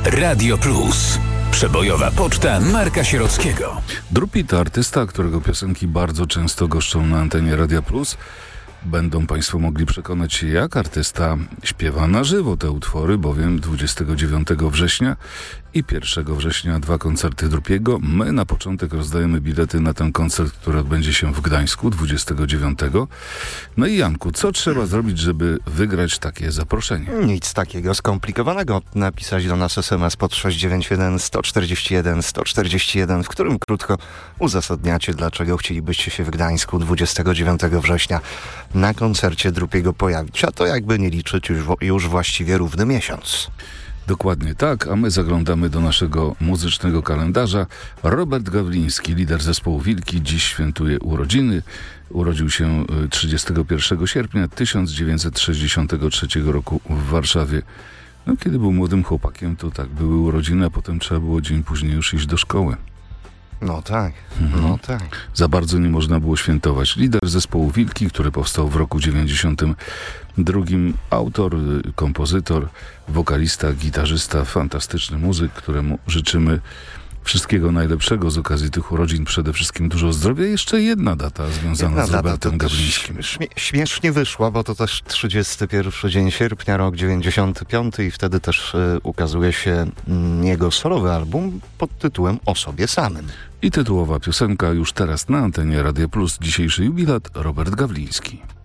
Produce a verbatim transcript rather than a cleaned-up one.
Radio Plus. Przebojowa poczta Marka Sierockiego. Drupi to artysta, którego piosenki bardzo często goszczą na antenie Radia Plus. Będą Państwo mogli przekonać się, jak artysta śpiewa na żywo te utwory, bowiem dwudziestego dziewiątego września i pierwszego września dwa koncerty Drupiego. My na początek rozdajemy bilety na ten koncert, który odbędzie się w Gdańsku dwudziestego dziewiątego. No i Janku, co trzeba zrobić, żeby wygrać takie zaproszenie? Nic takiego skomplikowanego. Napisać do nas es em es pod sześć dziewięć jeden sto czterdzieści jeden sto czterdzieści jeden, w którym krótko uzasadniacie, dlaczego chcielibyście się w Gdańsku dwudziestego dziewiątego września na koncercie Drupiego pojawić. A to jakby nie liczyć już, już właściwie równy miesiąc. Dokładnie tak, a my zaglądamy do naszego muzycznego kalendarza. Robert Gawliński, lider zespołu Wilki, dziś świętuje urodziny. Urodził się trzydziestego pierwszego sierpnia tysiąc dziewięćset sześćdziesiątego trzeciego roku w Warszawie. No, kiedy był młodym chłopakiem, to tak, były urodziny, a potem trzeba było dzień później już iść do szkoły. No tak, mhm. no tak. Za bardzo nie można było świętować. Lider zespołu Wilki, który powstał w roku dziewięćdziesiątym drugim. Autor, kompozytor, wokalista, gitarzysta, fantastyczny muzyk, któremu życzymy wszystkiego najlepszego z okazji tych urodzin. Przede wszystkim dużo zdrowia. Jeszcze jedna data związana jedna z Robertem Gawlińskim. Śmie- śmiesznie wyszła, bo to też trzydziesty pierwszy dzień sierpnia, rok dziewięćdziesiąty piąty i wtedy też y, ukazuje się y, jego solowy album pod tytułem O sobie samym. I tytułowa piosenka już teraz na antenie Radia Plus. Dzisiejszy jubilat Robert Gawliński.